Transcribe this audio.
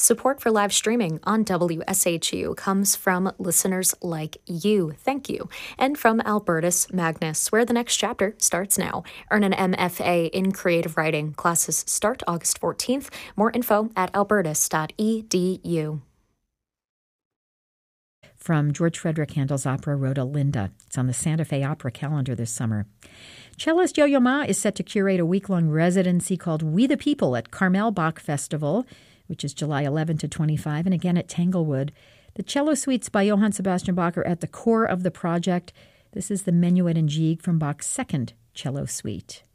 Support for live streaming on WSHU comes from listeners like you. Thank you. And from Albertus Magnus, where the next chapter starts now. Earn an MFA in creative writing. Classes start August 14th. More info at albertus.edu. From George Frederick Handel's opera Rosalinda. It's on the Santa Fe Opera calendar this summer. Cellist Yo-Yo Ma is set to curate a week-long residency called We the People at Carmel Bach Festival, which is July 11 to 25, and again at Tanglewood. The cello suites by Johann Sebastian Bach are at the core of the project. This is the Menuet in Gigue from Bach's second cello suite.